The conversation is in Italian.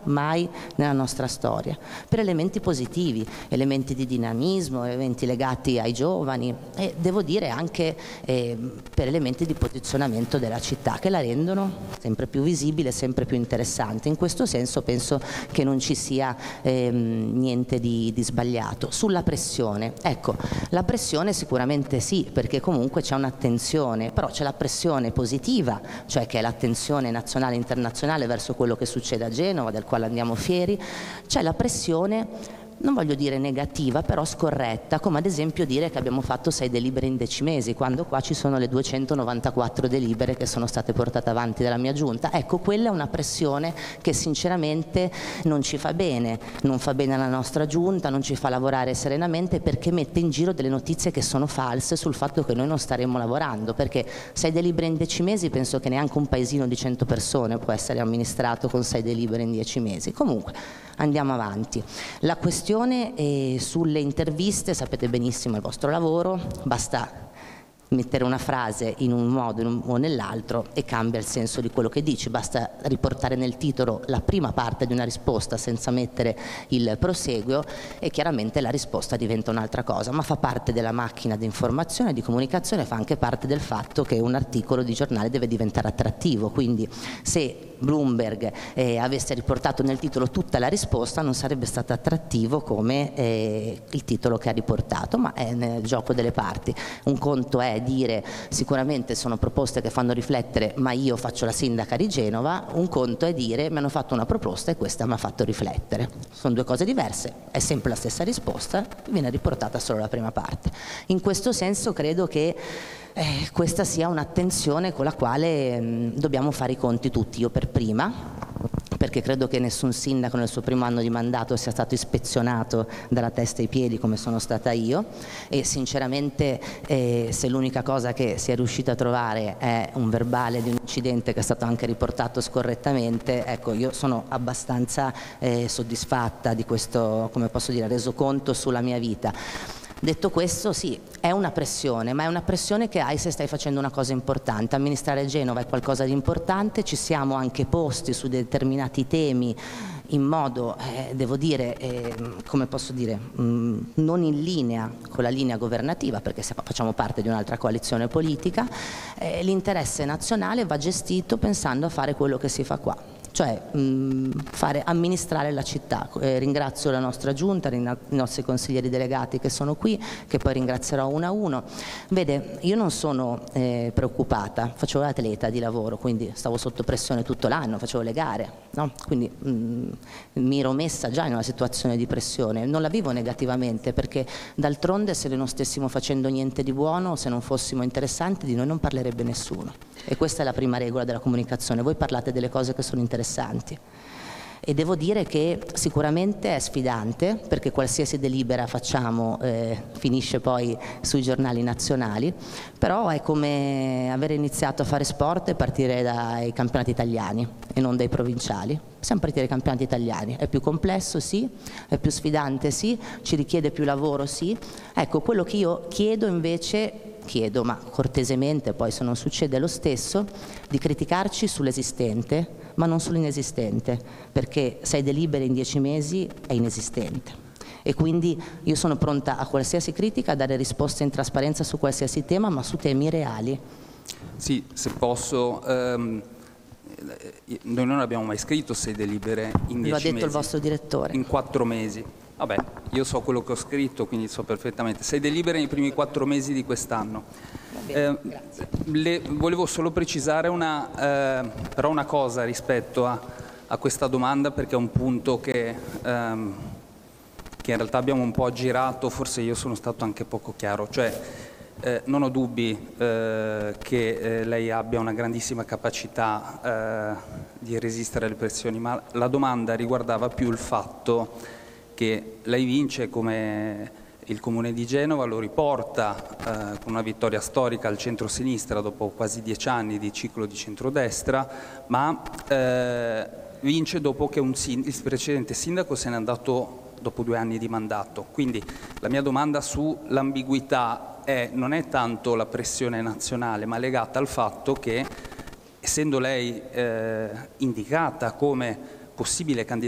mai nella nostra storia, per elementi positivi, elementi di dinamismo, elementi legati ai giovani e devo dire anche per elementi di posizionamento della città che la rendono sempre più visibile, sempre più interessante. In questo senso penso che non ci sia niente di sbagliato. Sulla pressione, ecco, la pressione sicuramente sì, perché comunque c'è un'attenzione, però c'è la pressione positiva, cioè che è l'attenzione nazionale e internazionale verso quello che succede a Genova, del quale andiamo fieri, c'è la pressione, non voglio dire negativa, però scorretta, come ad esempio dire che abbiamo fatto 6 delibere in 10 mesi, quando qua ci sono le 294 delibere che sono state portate avanti dalla mia giunta. Ecco, quella è una pressione che sinceramente non ci fa bene, non fa bene alla nostra giunta, non ci fa lavorare serenamente, perché mette in giro delle notizie che sono false sul fatto che noi non staremo lavorando, perché 6 delibere in 10 mesi penso che neanche un paesino di 100 persone può essere amministrato con 6 delibere in 10 mesi. Comunque andiamo avanti. La questione sulle interviste, sapete benissimo il vostro lavoro, basta mettere una frase in un modo o nell'altro e cambia il senso di quello che dici, basta riportare nel titolo la prima parte di una risposta senza mettere il proseguio e chiaramente la risposta diventa un'altra cosa, ma fa parte della macchina di informazione, di comunicazione, fa anche parte del fatto che un articolo di giornale deve diventare attrattivo, quindi se Bloomberg avesse riportato nel titolo tutta la risposta non sarebbe stato attrattivo come il titolo che ha riportato, ma è nel gioco delle parti. Un conto è dire sicuramente sono proposte che fanno riflettere, ma io faccio la sindaca di Genova, un conto è dire mi hanno fatto una proposta e questa mi ha fatto riflettere. Sono due cose diverse, è sempre la stessa risposta, viene riportata solo la prima parte. In questo senso credo che questa sia un'attenzione con la quale dobbiamo fare i conti tutti, io per prima, perché credo che nessun sindaco nel suo primo anno di mandato sia stato ispezionato dalla testa ai piedi come sono stata io e sinceramente se l'unica cosa che si è riuscito a trovare è un verbale di un incidente che è stato anche riportato scorrettamente, ecco, io sono abbastanza soddisfatta di questo, come posso dire, resoconto sulla mia vita. Detto questo, sì, è una pressione, ma è una pressione che hai se stai facendo una cosa importante. Amministrare Genova è qualcosa di importante, ci siamo anche posti su determinati temi in modo, devo dire, come posso dire, non in linea con la linea governativa, perché facciamo parte di un'altra coalizione politica, l'interesse nazionale va gestito pensando a fare quello che si fa qua. Cioè amministrare la città. Ringrazio la nostra giunta, i nostri consiglieri delegati che sono qui, che poi ringrazierò uno a uno. Vede, io non sono preoccupata, facevo l'atleta di lavoro, quindi stavo sotto pressione tutto l'anno, facevo le gare, no? Quindi mi ero messa già in una situazione di pressione, non la vivo negativamente perché d'altronde se noi non stessimo facendo niente di buono, se non fossimo interessanti, di noi non parlerebbe nessuno. E questa è la prima regola della comunicazione, voi parlate delle cose che sono interessanti. E devo dire che sicuramente è sfidante perché qualsiasi delibera facciamo finisce poi sui giornali nazionali, però è come avere iniziato a fare sport e partire dai campionati italiani e non dai provinciali. Possiamo partire dai campionati italiani, è più complesso sì, è più sfidante sì, ci richiede più lavoro sì. Ecco, quello che io chiedo invece, ma cortesemente poi se non succede lo stesso, di criticarci sull'esistente ma non sull'inesistente, perché 6 delibere in 10 mesi è inesistente e quindi io sono pronta a qualsiasi critica, a dare risposte in trasparenza su qualsiasi tema, ma su temi reali. Sì, se posso, noi non abbiamo mai scritto 6 delibere in 10 mesi. Lo ha detto il vostro direttore. In 4 mesi. Vabbè, io so quello che ho scritto, quindi so perfettamente. 6 delibere nei primi 4 mesi di quest'anno. Volevo solo precisare però una cosa rispetto a questa domanda, perché è un punto che in realtà abbiamo un po' aggirato, forse io sono stato anche poco chiaro. Cioè, non ho dubbi che lei abbia una grandissima capacità di resistere alle pressioni, ma la domanda riguardava più il fatto che lei vince come il Comune di Genova, lo riporta con una vittoria storica al centro-sinistra dopo quasi 10 anni di ciclo di centrodestra, ma vince dopo che il precedente sindaco se n'è andato dopo 2 anni di mandato. Quindi la mia domanda sull'ambiguità non è tanto la pressione nazionale, ma legata al fatto che, essendo lei indicata come possibile candidata